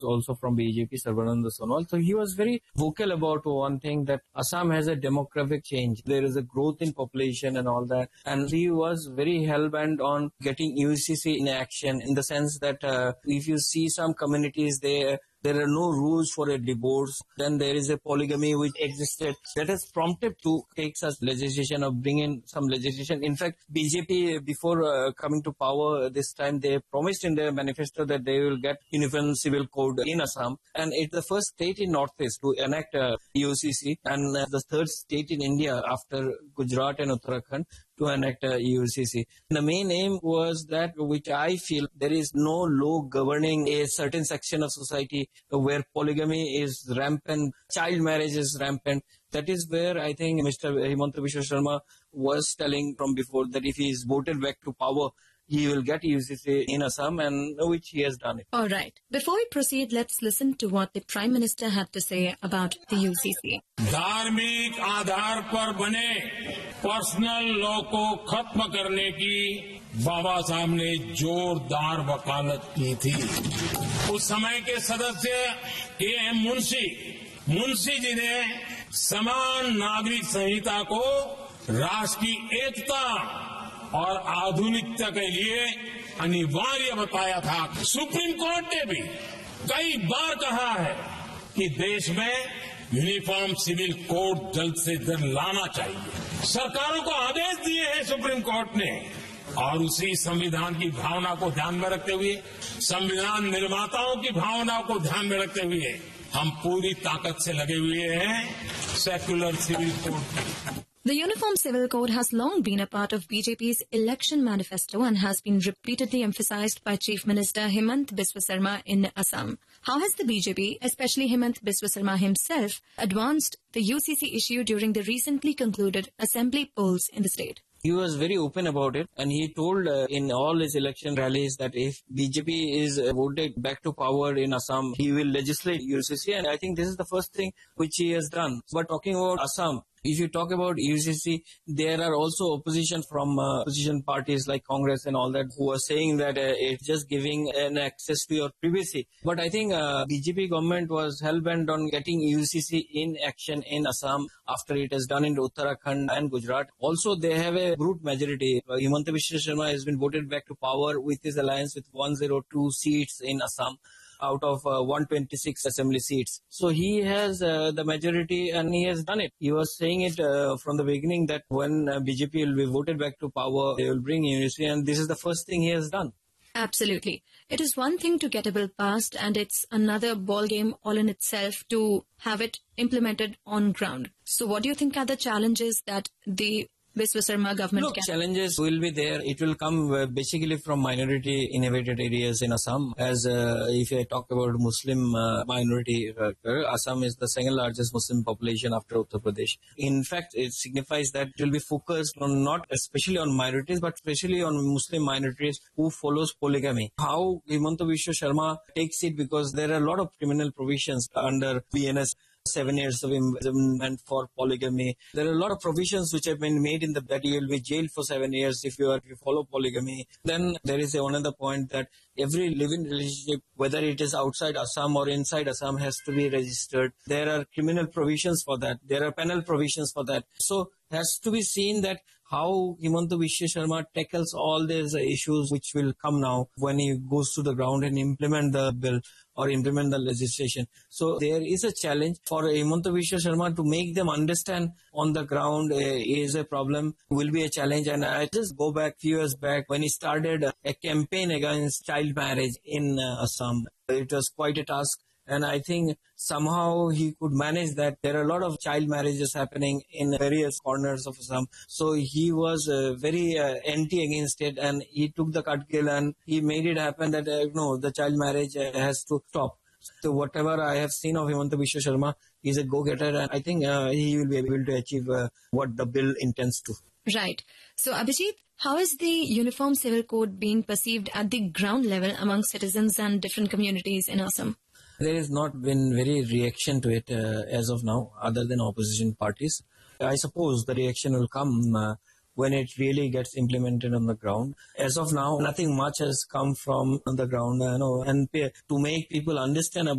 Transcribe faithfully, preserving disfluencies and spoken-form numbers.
also from B J P, Sarbananda Sonowal. So he was very vocal about one thing, that Assam has a demographic change. There is a growth in population and all that. And he was very hell-bent on getting U C C in action, in the sense that uh, if you see some communities there, there are no rules for a divorce. Then there is a polygamy which existed. That has prompted to take such legislation or bring in some legislation. In fact, B J P, before uh, coming to power this time, they promised in their manifesto that they will get uniform civil code in Assam. And it's the first state in Northeast to enact uh, U C C, and uh, the third state in India after Gujarat and Uttarakhand to enact uh, U C C. The main aim was that, which I feel, there is no law governing a certain section of society where polygamy is rampant, child marriage is rampant. That is where I think Mister Himanta Biswa Sharma was telling from before that if he is voted back to power, he will get U C C in Assam, and which he has done it. All right. Before we proceed, let's listen to what the Prime Minister had to say about the U C C. धार्मिक आधार पर बने personal law को खत्म करने की बाबा साहब ने जोरदार वकालत की थी। उस समय के सदस्य ए एम मुंशी मुंशी जी ने समान नागरिक संहिता को राष्ट्र की एकता और आधुनिकता के लिए अनिवार्य बताया था। सुप्रीम कोर्ट ने भी कई बार कहा है कि देश में यूनिफॉर्म सिविल कोड जल्द से जल्द लाना चाहिए। सरकारों को आदेश दिए हैं सुप्रीम कोर्ट ने, और उसी संविधान की भावना को ध्यान में रखते हुए, संविधान निर्माताओं की भावना को ध्यान में रखते हुए हम पूरी ताकत से लगे हुए हैं secular civil code. The Uniform Civil Code has long been a part of B J P's election manifesto and has been repeatedly emphasized by Chief Minister Himanta Biswa Sarma in Assam. How has the B J P, especially Himanta Biswa Sarma himself, advanced the U C C issue during the recently concluded assembly polls in the state? He was very open about it, and he told uh, in all his election rallies that if B J P is uh, voted back to power in Assam, he will legislate U C C, and I think this is the first thing which he has done. But talking about Assam, if you talk about U C C, there are also opposition from uh, opposition parties like Congress and all that who are saying that uh, it's just giving an access to your privacy. But I think uh, B J P government was hell-bent on getting U C C in action in Assam after it has done in Uttarakhand and Gujarat. Also, they have a brute majority. Uh, Himanta Biswa Sharma has been voted back to power with his alliance with one hundred two seats in Assam out of uh, one hundred twenty-six assembly seats. So he has uh, the majority and he has done it. He was saying it uh, from the beginning that when uh, B J P will be voted back to power, they will bring unity, and this is the first thing he has done. Absolutely. It is one thing to get a bill passed, and it's another ball game all in itself to have it implemented on ground. So what do you think are the challenges that the Biswa Sarma government Look, can... challenges will be there. It will come uh, basically from minority inhabited areas in Assam. As uh, if I talk about Muslim uh, minority, uh, Assam is the second largest Muslim population after Uttar Pradesh. In fact, it signifies that it will be focused on not especially on minorities, but especially on Muslim minorities who follows polygamy. How Himanta Biswa Sharma takes it, because there are a lot of criminal provisions under B N S. Seven years of imprisonment for polygamy. There are a lot of provisions which have been made in the that you will be jailed for seven years if you are to follow polygamy. Then there is a, another point that every living relationship, whether it is outside Assam or inside Assam, has to be registered. There are criminal provisions for that. There are penal provisions for that. So has to be seen that how Himanta Biswa Sharma tackles all these issues which will come now when he goes to the ground and implement the bill or implement the legislation. So there is a challenge for Himanta Biswa Sharma to make them understand on the ground uh, is a problem, will be a challenge. And I just go back few years back when he started a campaign against child marriage in uh, Assam. It was quite a task. And I think somehow he could manage that. There are a lot of child marriages happening in various corners of Assam. So he was uh, very uh, anti against it, and he took the cudgel and he made it happen that uh, no, the child marriage uh, has to stop. So whatever I have seen of Himanta Biswa Sharma, he is a go-getter, and I think uh, he will be able to achieve uh, what the bill intends to. Right. So Abhijit, how is the Uniform Civil Code being perceived at the ground level among citizens and different communities in Assam? There has not been very reaction to it uh, as of now, other than opposition parties. I suppose the reaction will come uh, when it really gets implemented on the ground. As of now, nothing much has come from on the ground, you know, and to make people understand about